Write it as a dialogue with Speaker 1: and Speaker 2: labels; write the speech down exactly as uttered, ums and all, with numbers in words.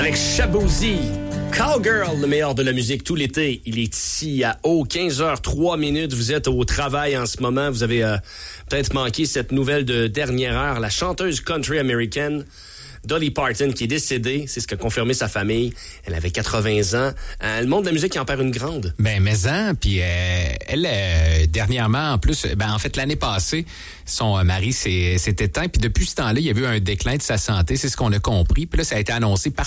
Speaker 1: Avec Shabozy. Cowgirl, le meilleur de la musique tout l'été. Il est ici à Eau, quinze heures trois minutes. Vous êtes au travail en ce moment. Vous avez euh, peut-être manqué cette nouvelle de dernière heure. La chanteuse country américaine Dolly Parton, qui est décédée, c'est ce qu'a confirmé sa famille. Elle avait quatre-vingts ans. Euh, le monde de la musique en perd une grande.
Speaker 2: Ben, mais en, puis euh, elle, euh, dernièrement, en plus, ben en fait, l'année passée, son euh, mari s'est, s'est éteint, puis depuis ce temps-là, il y a eu un déclin de sa santé, c'est ce qu'on a compris. Puis là, ça a été annoncé par